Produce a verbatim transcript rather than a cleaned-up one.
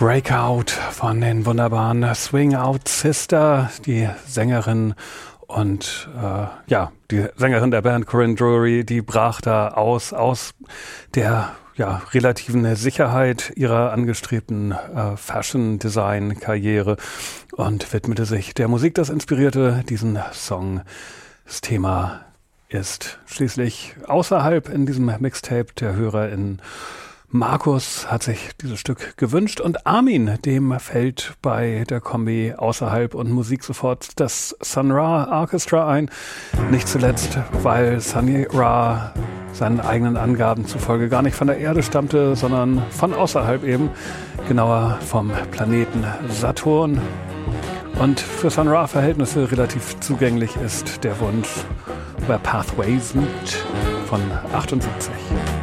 Breakout von den wunderbaren Swing Out Sister, die Sängerin und äh, ja, die Sängerin der Band Corinne Drury, die brach da aus, aus der ja, relativen Sicherheit ihrer angestrebten äh, Fashion-Design-Karriere und widmete sich der Musik, das inspirierte diesen Song. Das Thema ist schließlich außerhalb in diesem Mixtape der HörerInnen. Markus hat sich dieses Stück gewünscht und Armin, dem fällt bei der Kombi Außerhalb und Musik sofort das Sun Ra Orchestra ein. Nicht zuletzt, weil Sun Ra seinen eigenen Angaben zufolge gar nicht von der Erde stammte, sondern von außerhalb eben, genauer vom Planeten Saturn. Und für Sun Ra Verhältnisse relativ zugänglich ist der Wunsch Where Pathways Meet von achtundsiebzig.